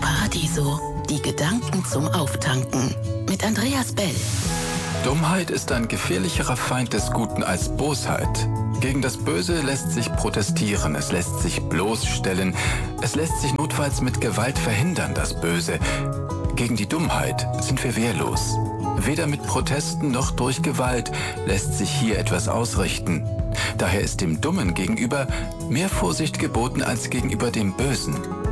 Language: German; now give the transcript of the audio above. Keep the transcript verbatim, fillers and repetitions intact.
Paradiso. Die Gedanken zum Auftanken. Mit Andreas Bell. Dummheit ist ein gefährlicherer Feind des Guten als Bosheit. Gegen das Böse lässt sich protestieren, es lässt sich bloßstellen, es lässt sich notfalls mit Gewalt verhindern, das Böse. Gegen die Dummheit sind wir wehrlos. Weder mit Protesten noch durch Gewalt lässt sich hier etwas ausrichten. Daher ist dem Dummen gegenüber mehr Vorsicht geboten als gegenüber dem Bösen.